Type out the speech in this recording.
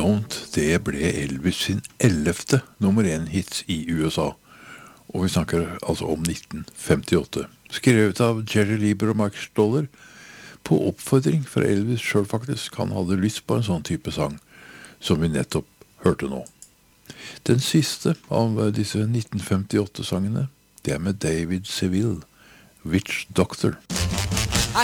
Don't, det ble Elvis sin 11. nummer 1-hits i USA. Og vi snakker altså om 1958. Skrevet av Jerry Lieber og Mike Stoller, på oppfordring fra Elvis selv faktisk. Han hadde lyst på en sånn type sang, som vi nettopp hørte nå. Den siste av disse 1958-sangene, det med David Seville, Witch Doctor.